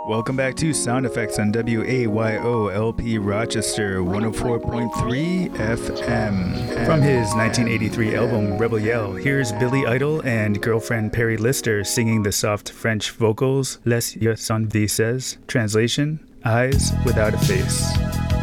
Welcome back to Sound Effects on WAYO-LP Rochester 104.3 FM. From his 1983 album Rebel Yell, here's Billy Idol and girlfriend Perry Lister singing the soft French vocals Les Yeux sans visages. Translation, Eyes Without a Face.